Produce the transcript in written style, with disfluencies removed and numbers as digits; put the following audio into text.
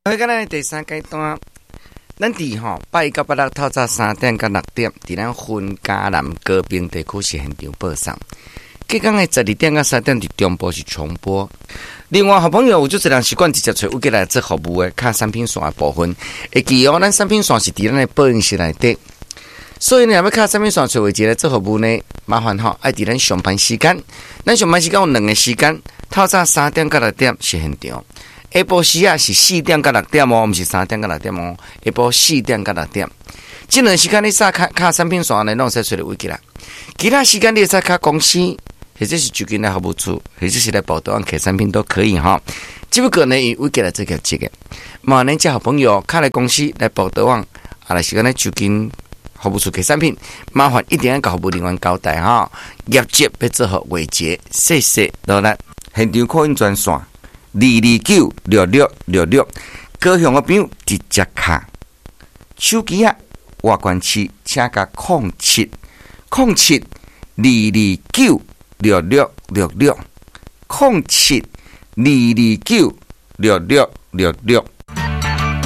今日第三阶段，咱伫8月到8日透早3点到6点，伫咱云嘉南高屏地区是现场播送。隔天的12点到3点伫中部是重播。另外，好朋友有就是人习惯直接找有过来做服务的卡产品线的部分，会记咱产品线是伫咱的播音室内底。所以呢，要卡产品线找位置来做服务呢，麻烦爱伫咱上班时间。咱上班时间有2个时间，透早3点到6点是现场。下晡时是4点到6点哦，不是3点到6点哦。下晡4点到6点，这2时间你撒卡产品线呢，拢使找到位置啦。其他时间你使卡公司，或者是就近来服务处，或者是来报道案客产品都可以哈。只不过呢，以位置来做业绩的，麻烦恁这好朋友卡来公司来报道案，来时间呢就近服务处客产品，麻烦一定要甲服务人员交代哈。业绩要做好维持，谢谢老咱现场扩音专线。2296666，高雄的朋友直接卡手机啊，外关区请加07022966660722296666。